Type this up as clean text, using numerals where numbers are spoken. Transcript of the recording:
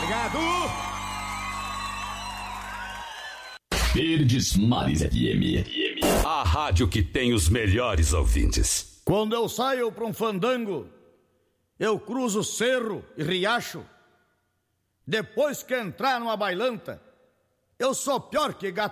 Obrigado! Verdes Mares FM. A rádio que tem os melhores ouvintes. Quando eu saio pra um fandango, eu cruzo cerro e riacho. Depois que entrar numa bailanta, eu sou pior que gato